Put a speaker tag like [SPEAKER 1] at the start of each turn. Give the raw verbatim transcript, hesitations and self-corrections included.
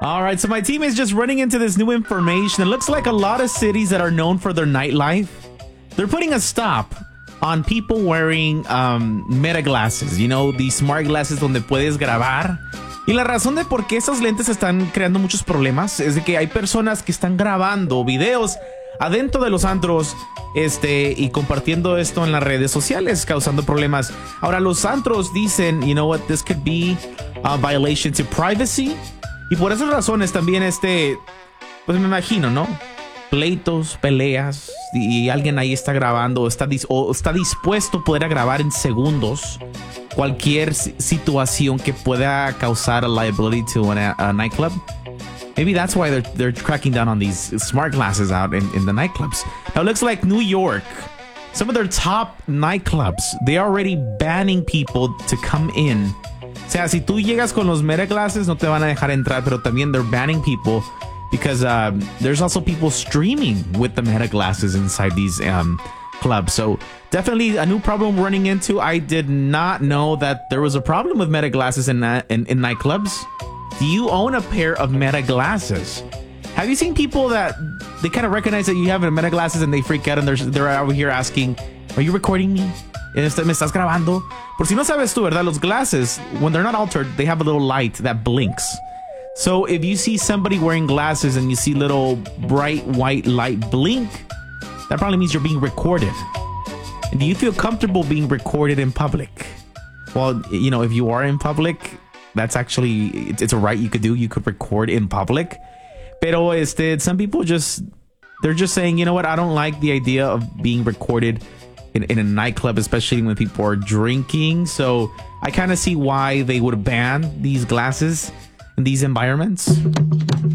[SPEAKER 1] All right, so my team is just running into this new information. It looks like a lot of cities that are known for their nightlife, they're putting a stop on people wearing um, meta glasses, you know, these smart glasses donde puedes grabar. Y la razón de por qué esos lentes están creando muchos problemas es de que hay personas que están grabando videos adentro de los antros este, y compartiendo esto en las redes sociales, causando problemas. Ahora, los antros dicen, you know what, this could be a violation to privacy. Y por esas razones también, este, pues me imagino, ¿no? Pleitos, peleas, y alguien ahí está grabando o está, dis o está dispuesto a poder grabar en segundos cualquier situación que pueda causar a liability to a, a nightclub. Maybe that's why they're, they're cracking down on these smart glasses out in, in the nightclubs. Now it looks like New York, some of their top nightclubs, they're already banning people to come in. O sea, si tú llegas con los meta glasses, no te van a dejar entrar, pero también they're banning people because um, there's also people streaming with the meta glasses inside these um, clubs. So definitely a new problem we're running into. I did not know that there was a problem with meta glasses in, uh, in, in nightclubs. Do you own a pair of meta glasses? Have you seen people that they kind of recognize that you have meta glasses and they freak out and they're, they're over here asking, are you recording me? ¿Me estás grabando? Por si no sabes tú, ¿verdad? Los glasses, when they're not altered, they have a little light that blinks. So if you see somebody wearing glasses and you see little bright white light blink, that probably means you're being recorded. And do you feel comfortable being recorded in public? Well, you know, if you are in public, that's actually, it's, it's a right you could do. You could record in public. Pero este, some people just, they're just saying, you know what? I don't like the idea of being recorded in, in a nightclub, especially when people are drinking. So I kind of see why they would ban these glasses in these environments.